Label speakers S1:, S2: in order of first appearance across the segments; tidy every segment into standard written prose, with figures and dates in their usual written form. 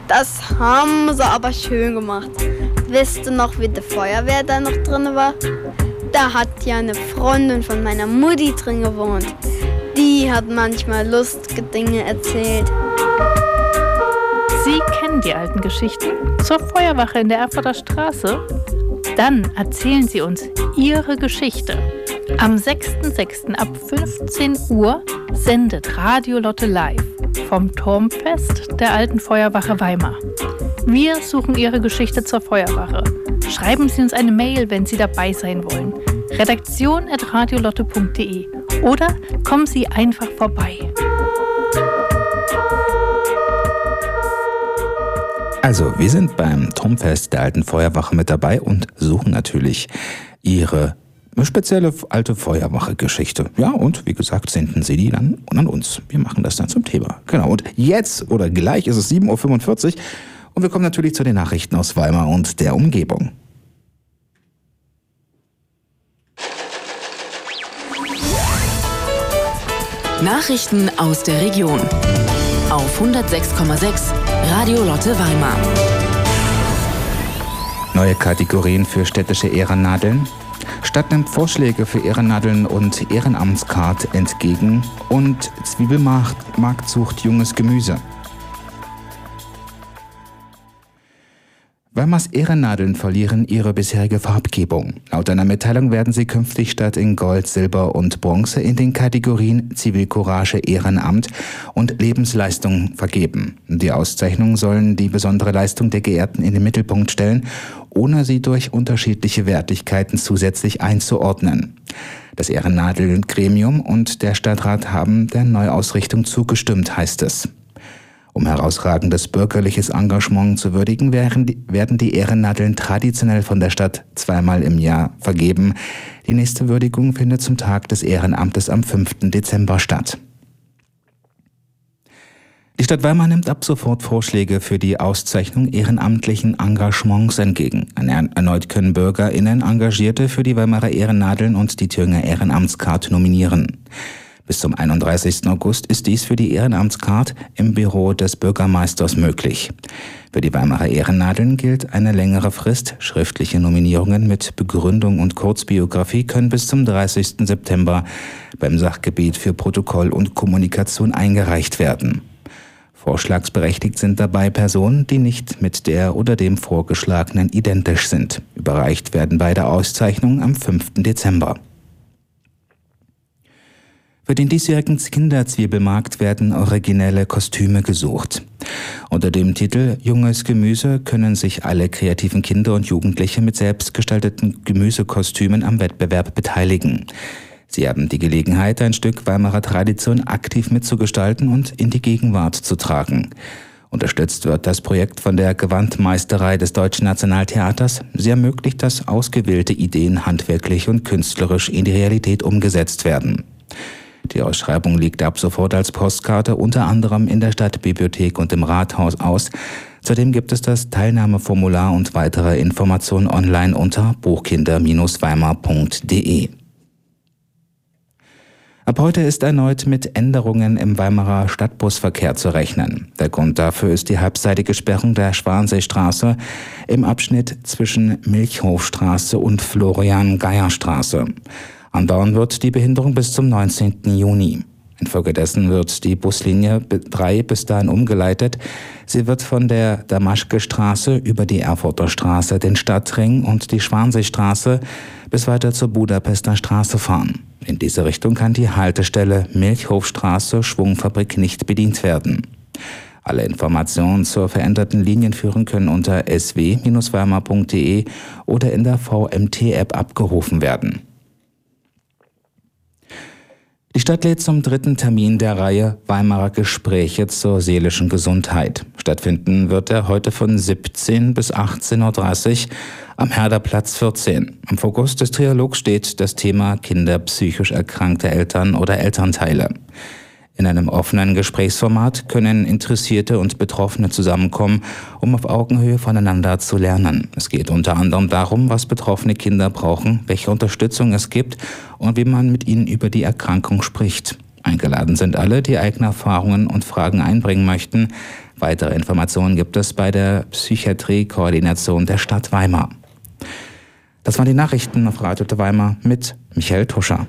S1: Das haben sie aber schön gemacht. Weißt du noch, wie die Feuerwehr da noch drin war? Da hat ja eine Freundin von meiner Mutti drin gewohnt. Die hat manchmal lustige Dinge erzählt.
S2: Sie kennen die alten Geschichten zur Feuerwache in der Erfurter Straße? Dann erzählen Sie uns Ihre Geschichte. Am 6.6. ab 15 Uhr sendet Radio Lotte live vom Turmfest der alten Feuerwache Weimar. Wir suchen Ihre Geschichte zur Feuerwache. Schreiben Sie uns eine Mail, wenn Sie dabei sein wollen. redaktion@radiolotte.de oder kommen Sie einfach vorbei.
S3: Also, wir sind beim Turmfest der alten Feuerwache mit dabei und suchen natürlich Ihre spezielle alte Feuerwache-Geschichte. Ja, und wie gesagt, senden Sie die dann an uns. Wir machen das dann zum Thema. Genau, und jetzt oder gleich ist es 7.45 Uhr und wir kommen natürlich zu den Nachrichten aus Weimar und der Umgebung.
S4: Nachrichten aus der Region auf 106,6 Radio Lotte Weimar.
S3: Neue Kategorien für städtische Ehrennadeln. Stadt nimmt Vorschläge für Ehrennadeln und Ehrenamtskart entgegen und Zwiebelmarkt sucht junges Gemüse. Weimars Ehrennadeln verlieren ihre bisherige Farbgebung. Laut einer Mitteilung werden sie künftig statt in Gold, Silber und Bronze in den Kategorien Zivilcourage, Ehrenamt und Lebensleistung vergeben. Die Auszeichnungen sollen die besondere Leistung der Geehrten in den Mittelpunkt stellen, ohne sie durch unterschiedliche Wertigkeiten zusätzlich einzuordnen. Das Ehrennadelgremium und der Stadtrat haben der Neuausrichtung zugestimmt, heißt es. Um herausragendes bürgerliches Engagement zu würdigen, werden die Ehrennadeln traditionell von der Stadt zweimal im Jahr vergeben. Die nächste Würdigung findet zum Tag des Ehrenamtes am 5. Dezember statt. Die Stadt Weimar nimmt ab sofort Vorschläge für die Auszeichnung ehrenamtlichen Engagements entgegen. Erneut können BürgerInnen Engagierte für die Weimarer Ehrennadeln und die Thüringer Ehrenamtskarte nominieren. Bis zum 31. August ist dies für die Ehrenamtskarte im Büro des Bürgermeisters möglich. Für die Weimarer Ehrennadeln gilt eine längere Frist. Schriftliche Nominierungen mit Begründung und Kurzbiografie können bis zum 30. September beim Sachgebiet für Protokoll und Kommunikation eingereicht werden. Vorschlagsberechtigt sind dabei Personen, die nicht mit der oder dem Vorgeschlagenen identisch sind. Überreicht werden beide Auszeichnungen am 5. Dezember. Für den diesjährigen Kinderzwiebelmarkt werden originelle Kostüme gesucht. Unter dem Titel Junges Gemüse können sich alle kreativen Kinder und Jugendliche mit selbstgestalteten Gemüsekostümen am Wettbewerb beteiligen. Sie haben die Gelegenheit, ein Stück Weimarer Tradition aktiv mitzugestalten und in die Gegenwart zu tragen. Unterstützt wird das Projekt von der Gewandmeisterei des Deutschen Nationaltheaters. Sie ermöglicht, dass ausgewählte Ideen handwerklich und künstlerisch in die Realität umgesetzt werden. Die Ausschreibung liegt ab sofort als Postkarte unter anderem in der Stadtbibliothek und im Rathaus aus. Zudem gibt es das Teilnahmeformular und weitere Informationen online unter buchkinder-weimar.de. Ab heute ist erneut mit Änderungen im Weimarer Stadtbusverkehr zu rechnen. Der Grund dafür ist die halbseitige Sperrung der Schwanseestraße im Abschnitt zwischen Milchhofstraße und Florian-Geier-Straße. Andauern wird die Behinderung bis zum 19. Juni. Infolgedessen wird die Buslinie 3 bis dahin umgeleitet. Sie wird von der Damaschke-Straße über die Erfurter Straße, den Stadtring und die Schwanseestraße bis weiter zur Budapester Straße fahren. In diese Richtung kann die Haltestelle Milchhofstraße Schwungfabrik nicht bedient werden. Alle Informationen zur veränderten Linienführung können unter sw-weimar.de oder in der VMT-App abgerufen werden. Die Stadt lädt zum 3. Termin der Reihe Weimarer Gespräche zur seelischen Gesundheit. Stattfinden wird er heute von 17 bis 18.30 Uhr am Herderplatz 14. Im Fokus des Trialogs steht das Thema Kinder psychisch erkrankte Eltern oder Elternteile. In einem offenen Gesprächsformat können Interessierte und Betroffene zusammenkommen, um auf Augenhöhe voneinander zu lernen. Es geht unter anderem darum, was betroffene Kinder brauchen, welche Unterstützung es gibt und wie man mit ihnen über die Erkrankung spricht. Eingeladen sind alle, die eigene Erfahrungen und Fragen einbringen möchten. Weitere Informationen gibt es bei der Psychiatrie-Koordination der Stadt Weimar. Das waren die Nachrichten auf Radio Weimar mit Michael Tuscher.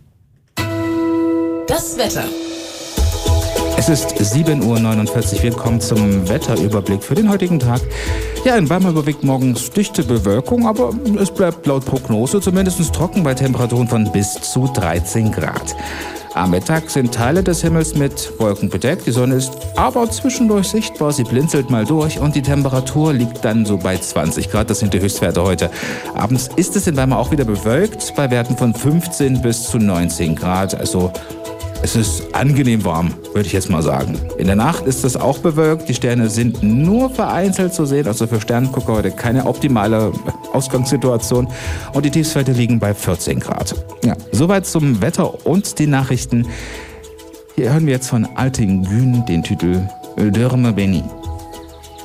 S4: Das Wetter.
S3: Es ist 7:49 Uhr. Willkommen zum Wetterüberblick für den heutigen Tag. Ja, in Weimar überwiegt morgens dichte Bewölkung, aber es bleibt laut Prognose zumindest trocken bei Temperaturen von bis zu 13 Grad. Am Mittag sind Teile des Himmels mit Wolken bedeckt. Die Sonne ist aber zwischendurch sichtbar. Sie blinzelt mal durch und die Temperatur liegt dann so bei 20 Grad. Das sind die Höchstwerte heute. Abends ist es in Weimar auch wieder bewölkt bei Werten von 15 bis zu 19 Grad. Also es ist angenehm warm, würde ich jetzt mal sagen. In der Nacht ist es auch bewölkt. Die Sterne sind nur vereinzelt zu sehen. Also für Sternengucker heute keine optimale Ausgangssituation. Und die Tiefstwerte liegen bei 14 Grad. Ja, soweit zum Wetter und die Nachrichten. Hier hören wir jetzt von Altingün den Titel Dörme Beni.